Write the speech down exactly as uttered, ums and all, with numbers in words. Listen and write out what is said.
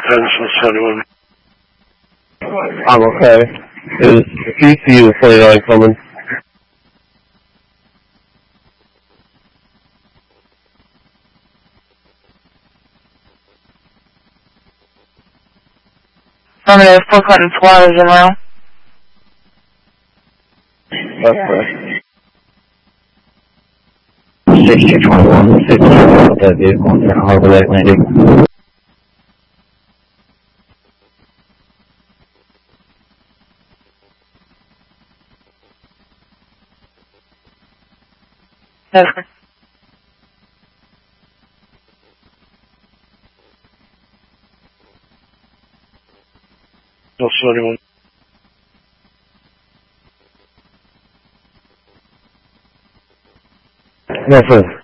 ten, anyone? I'm okay. Is P C U twenty-nine coming? Affirmative, four Clinton Squad is in route. That's correct. six two twenty-one, fifty, that vehicle in front of Harbor Lake Landing. That's correct. Also anyone? No, sir.